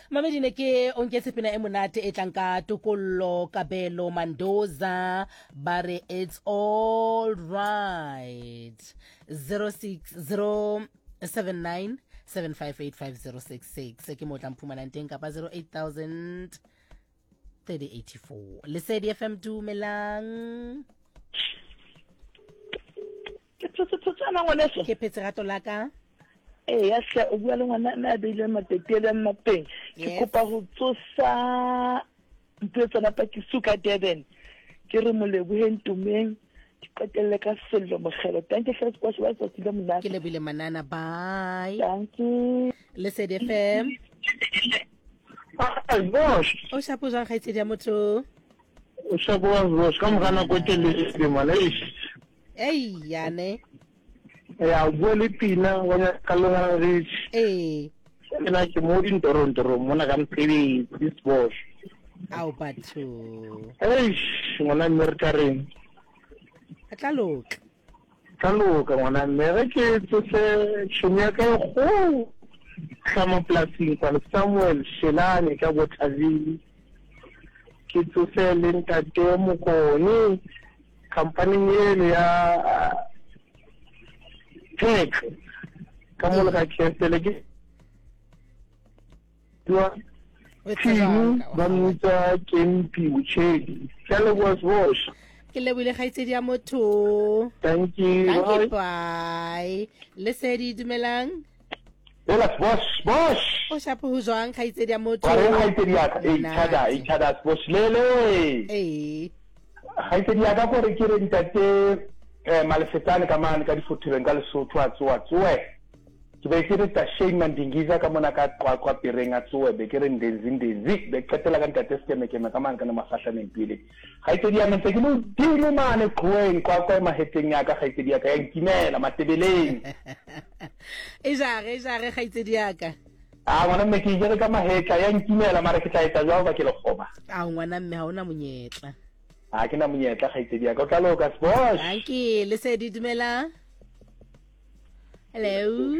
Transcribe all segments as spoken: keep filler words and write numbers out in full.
Mamedi ne ke o nke sepina e monate e tlang ka Tokollo Kabelo Mandoza bare it's all right. zero six zero seven nine seven five eight five zero six six ke mo tla mphumanang teng kapa zero eight thousand thirty eighty-four. Lesedi F M dumelang. Ke tsotsana ngwaneso. Ke phetse rato la ka. Eh ya sha o bua le ngwana na beile matetele mmapeng. Ke kopa go tsosa ntse na pa ke suka Durban. Ke re moleboheng tumeng ke qetelle ka sello mogelo. Thank you first kwa ba sa tsile mona. Ke lebile manana bye. Thank you. Lesedi F M. Ai boss. O shapo jang ga itse dia motho. O shapo boss ka mo kana go tele le malaish. Ei yane. Ya bole pina wana kalonga rich. Eh. Ena ke mo di Toronto mona ka mpebi this boss. Au batho. Ei, ngwana merkaren. Atlaloka. Tlaloka ngwana mere ke tsose tshumya ka go. Kama plasing kwa Samuel Shelane ka Botazili. Ke tsose le ntate mo kone. Company ye ya tech kamo le ka kensele ke twa tini ba mutsa kempi uchedi kale was wash ke lebile ga itse dia motho. thank you Thank you bye. Lesedi dumelang. Ela boss boss O shapo ho jwang ga itse dia motho. ba re ga itse dia e thada e thada boss lele eh ga itse dia ka gore ke re ntate eh malefetane ka mane ka difotheleng ka Lesotho a tsoa tsoe ke be ke re ta shame mandingiza ka mona ka kwa kwa pireng a tsoe be ke re ndezi ndezi be qetela ka ntate skeme ke me ka mane kana mafahlaneng pele ga itse dia ntse ke mo dile mane khoeng kwa kwa maheteng ya ka ga itse dia ka ya nkimela matebeleng e jare e jare ga itse dia ka a ngwana mme ke jere ka maheka ya nkimela mara ke tla etsa jwa ba ke le khoba a ngwana mme ha ona monyetla a ke na monyetla ga itse dia ka tla loka boss thank you Lesedi dumela. Hello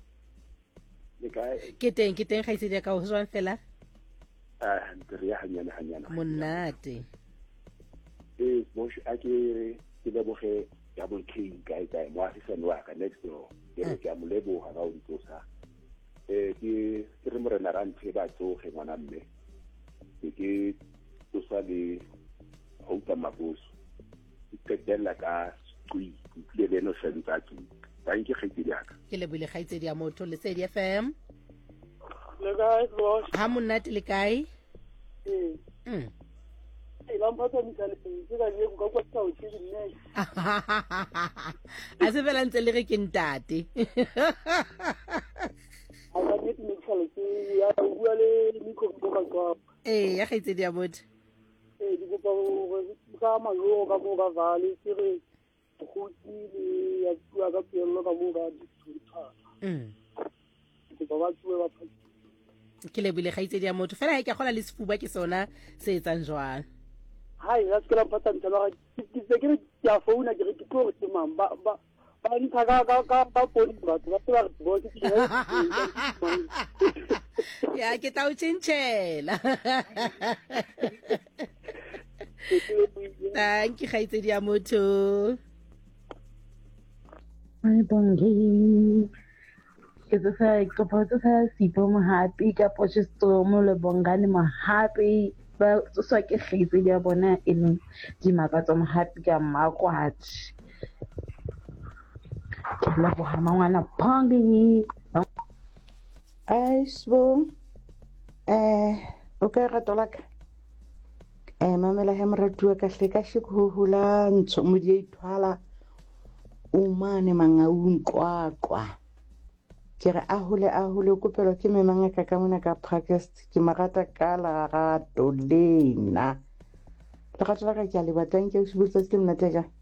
ke teng ke teng ga itse dia ka o jwang fela ah ntri ya hanyana hanyana monate eh mo a ke ke le boge double king guy guy mo asisa no ka next door ke ke amulebo ga ga o ntsosa eh ke ke re morena ra ntse ba tsoge ngwana mme ke ke tsosa le houta maboso ke tella ka tsui ke le no sentsa ki thank you khiti yaka ke le bile ga itse dia motho Lesedi F M. Le guys boss. Ha monate le kae? Eh. Mm. Eh ba mpatsa mitsale ke ga le go ka kwa tsa o tshedi nne. A se fela ntse le re ke ntate. A ga ne ke mitsale ke ya bua le mikho go ka kwa. Eh ya ga itse dia motho. Eh di go pa ka malo ka mo ba vale ke re go tsile ya bua ka pelo ka mo ga di tsutsa. Mm. Ke ba ba tswe ba phatsa. Ke le bile ga itse dia motho fela ha ke gola le sefuba ke sona se etsang jwang. Hai la skela mpatsa ntela ga ke se ke ya founa ke re ke tlo re mamba ba ba ntsha ka ka ka ka poni ba ba tla re bo ke ke ya ke tla o tshentshela. Thank you ga itse dia motho. Ai bongi ke tsa ke pa tsa sipo mo happy ka pochisto mo le bongane mo happy ba tswa ke khitse dia bona e le di makatso mo happy ka makwati la bo ha mangwana bongi ai svo eh o ka ra tola ka eh mamela he mratua ka hle ka shikhuhula ntsho mo di ithwala o mane manga unqwaqwa ke re a hole a hole kopelo ke memanga ka ka mona ka podcast ke magata ka la ga tolena le ga tla ka ke a le batlang ke se botsa ke mna tega